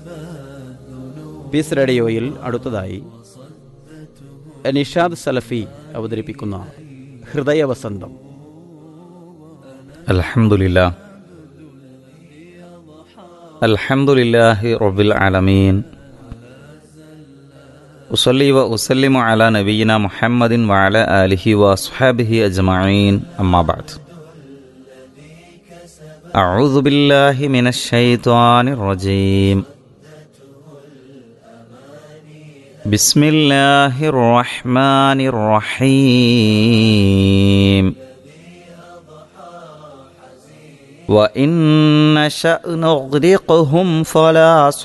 Piece റേഡിയോയിൽ അടുത്തതായി നിഷാദ് സലഫി അവതരിപ്പിക്കുന്ന ഹൃദയവസന്തം. അൽഹംദുലില്ലാഹി റബ്ബിൽ ആലമീൻ ഉസല്ലി വ ഉസല്ലിമു അലാ നബിയിന മുഹമ്മദിൻ വഅലാ ആലിഹി വഅസ്ഹാബിഹി അജ്മഈൻ അമ്മാ ബഅദ്. അഊദു ബില്ലാഹി മിനശ് ശൈത്വാനിർ റജീം. ബിസ്മില്ലാഹിർ റഹ്മാനിർ റഹീം. وإن نشأ نغرقهم فلا